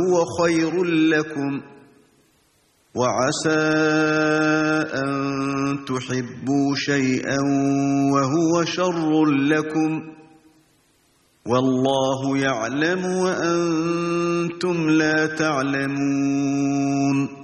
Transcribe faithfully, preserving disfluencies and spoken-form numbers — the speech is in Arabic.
هو خير لكم وعسى أن تحبوا شيئا وهو شر لكم والله يعلم وأنتم لا تعلمون